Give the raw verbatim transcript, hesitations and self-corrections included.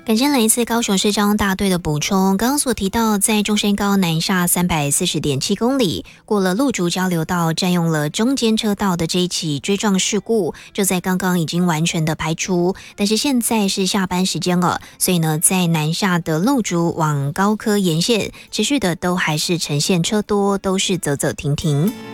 感谢来一次高雄市交通大队的补充。刚刚所提到，在中山高南下三百四十点七公里，过了路竹交流道，占用了中间车道的这一起追撞事故，就在刚刚已经完全的排除。但是现在是下班时间了，所以呢，在南下的路竹往高科沿线，持续的都还是呈现车多，都是走走停停。